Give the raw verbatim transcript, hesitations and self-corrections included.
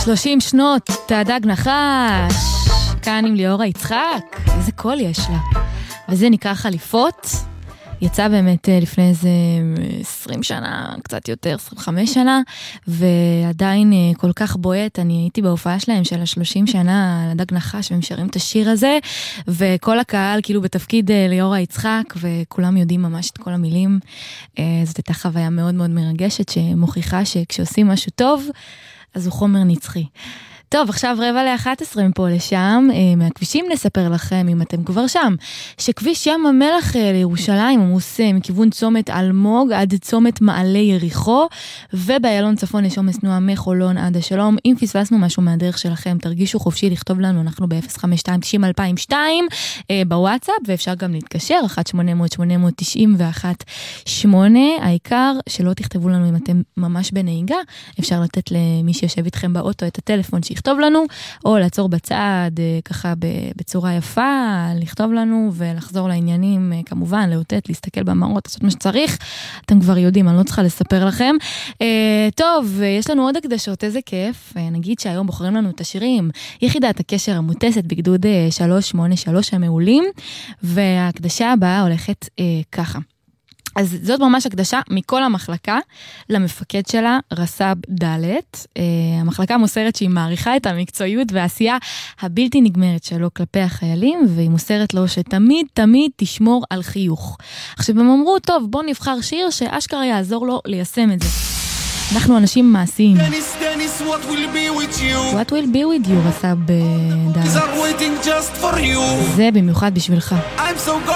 שלושים שנות תעדג נחש, כאן עם ליאורה יצחק, איזה קול יש לה. וזה נקרא חליפות, יצא באמת לפני איזה עשרים שנה, קצת יותר, עשרים וחמש שנה, ועדיין כל כך בועט. אני הייתי בהופעה שלהם של ה-שלושים שנה, לדג נחש, והם שרים את השיר הזה, וכל הקהל כאילו בתפקיד ליאורה יצחק, וכולם יודעים ממש את כל המילים. זאת הייתה חוויה מאוד מאוד מרגשת, שמוכיחה שכשעושים משהו טוב, אז הוא חומר נצחי. טוב, עכשיו רבע לאחת עשרה מפה לשם, מהכבישים נספר לכם, אם אתם כבר שם, שכביש ים המלח לירושלים עמוס מכיוון צומת אלמוג עד צומת מעלה יריחו, ובאיילון צפון יש עומס תנועה מחולון עד השלום. אם פספסנו משהו מהדרך שלכם, תרגישו חופשי לכתוב לנו, אנחנו ב-אפס חמש שתיים תשעים אלפיים ושתיים בוואטסאפ, ואפשר גם להתקשר, אחת שמונה אפס אפס שמונה תשע אחת שמונה. העיקר שלא תכתבו לנו אם אתם ממש בנהיגה, אפשר לתת למי שיושב איתכם באוטו את הטלפון לכתוב לנו, או לעצור בצד ככה בצורה יפה, לכתוב לנו ולחזור לעניינים, כמובן, להוטט, להסתכל במראות, לעשות מה שצריך. אתם כבר יודעים, אני לא צריכה לספר לכם. טוב, יש לנו עוד הקדשות, איזה כיף. נגיד שהיום בוחרים לנו את השירים, יחידת הקשר המוטסת בגדוד שלוש שמונה שלוש המעולים, וההקדשה הבאה הולכת ככה. אז זאת ממש הקדשה מכל המחלקה למפקד שלה, רס"ב ד'. המחלקה מוסרת שהיא מעריכה את המקצועיות והעשייה הבלתי נגמרת שלו כלפי החיילים, והיא מוסרת לו שתמיד תמיד תשמור על חיוך. עכשיו הם אמרו, טוב, בוא נבחר שיר שאשכרה יעזור לו ליישם את זה. אנחנו אנשים מעשיים. Dennis, Dennis, what will be with you? What will be with you, רס"ב ד'. Are waiting just for you. זה במיוחד בשבילך. I'm so